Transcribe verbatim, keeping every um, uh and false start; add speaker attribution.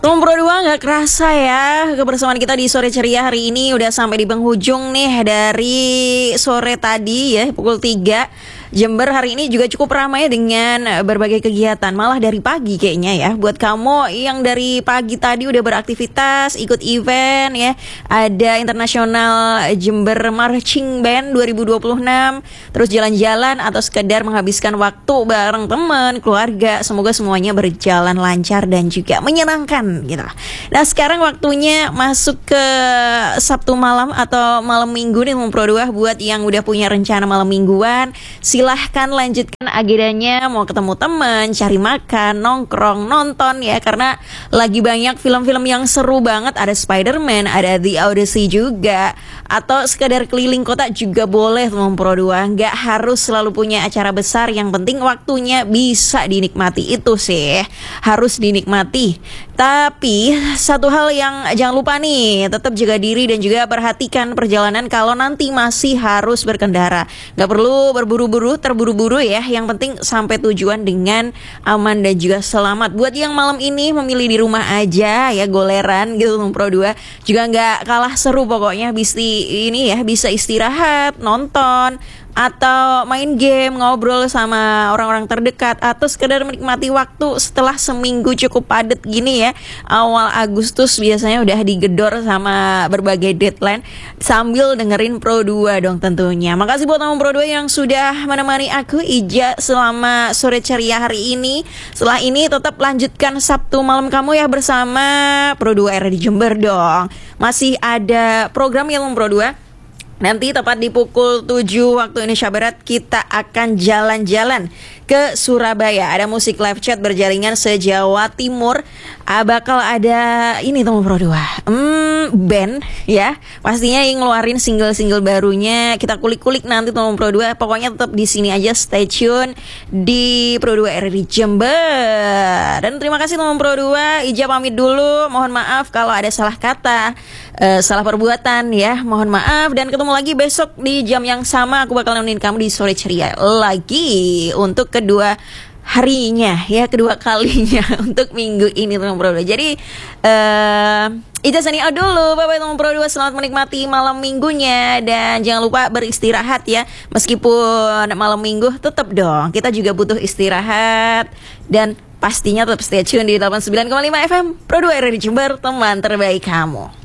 Speaker 1: Nomor dua nggak kerasa ya, kebersamaan kita di sore ceria hari ini udah sampai di penghujung nih dari sore tadi ya, pukul tiga. Jember hari ini juga cukup ramai dengan berbagai kegiatan, malah dari pagi kayaknya ya. Buat kamu yang dari pagi tadi udah beraktivitas, ikut event ya, ada Internasional Jember Marching Band dua ribu dua puluh enam, terus jalan-jalan atau sekedar menghabiskan waktu bareng teman, keluarga, semoga semuanya berjalan lancar dan juga menyenangkan gitu. Nah sekarang waktunya masuk ke Sabtu malam atau malam minggu nih Pro dua. Buat yang udah punya rencana malam mingguan, silahkan lanjutkan agendanya, mau ketemu teman, cari makan, nongkrong, nonton ya, karena lagi banyak film-film yang seru banget. Ada Spider-Man, ada The Odyssey juga, atau sekadar keliling kota juga boleh teman Pro dua. Nggak harus selalu punya acara besar, yang penting waktunya bisa dinikmati, itu sih harus dinikmati. Tapi satu hal yang jangan lupa nih, tetap jaga diri dan juga perhatikan perjalanan kalau nanti masih harus berkendara. Nggak perlu berburu-buru, terburu-buru ya, yang penting sampai tujuan dengan aman dan juga selamat. Buat yang malam ini memilih di rumah aja ya, goleran gitu Pro dua juga nggak kalah seru pokoknya. Bisa ini ya, bisa istirahat, nonton, atau main game, ngobrol sama orang-orang terdekat, atau sekedar menikmati waktu setelah seminggu cukup padat gini ya. Awal Agustus biasanya udah digedor sama berbagai deadline, sambil dengerin Pro dua dong tentunya. Makasih buat teman Pro dua yang sudah menemani aku Ija selama sore ceria hari ini. Setelah ini tetap lanjutkan Sabtu malam kamu ya bersama Pro dua R di Jember dong. Masih ada program yang Pro dua. Nanti tepat di pukul tujuh waktu Indonesia Barat kita akan jalan-jalan ke Surabaya. Ada musik live chat berjaringan se-Jawa Timur. Ah, bakal ada ini teman Pro dua, hmm, band ya. Pastinya yang ngeluarin single-single barunya. Kita kulik-kulik nanti teman Pro dua. Pokoknya tetap di sini aja, stay tune di Pro dua R di Jember. Dan terima kasih teman Pro dua. Ija pamit dulu. Mohon maaf kalau ada salah kata, uh, salah perbuatan ya. Mohon maaf, dan ketemu lagi besok di jam yang sama. Aku bakal nemenin kamu di sore ceria lagi untuk kedua harinya ya, kedua kalinya untuk minggu ini teman Pro dua. Jadi uh, Ija signing out dulu. Bye bye teman Pro dua. Selamat menikmati malam minggunya, dan jangan lupa beristirahat ya. Meskipun malam minggu, tetap dong kita juga butuh istirahat. Dan pastinya tetap stay tune di delapan puluh sembilan koma lima F M Pro dua R di Jember, teman terbaik kamu.